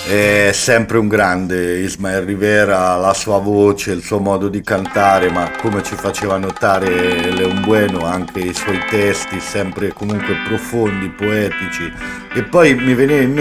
È sempre un grande Ismael Rivera, la sua voce, il suo modo di cantare, ma come ci faceva notare Leon Bueno, anche i suoi testi sempre comunque profondi, poetici. E poi mi veniva in